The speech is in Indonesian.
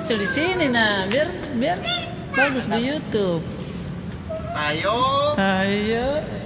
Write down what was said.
muncul di sini nah, biar biar bagus di YouTube. Ayo. Ayo.